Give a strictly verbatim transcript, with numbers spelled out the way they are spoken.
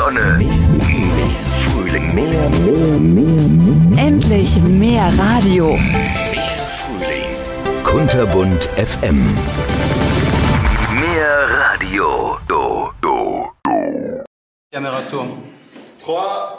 Sonne. Mehr Frühling. Mehr, mehr, mehr. Endlich mehr Radio. Mehr Frühling. Kunterbunt F M. Mehr Radio. Do, do, do. Caméra tourne. trois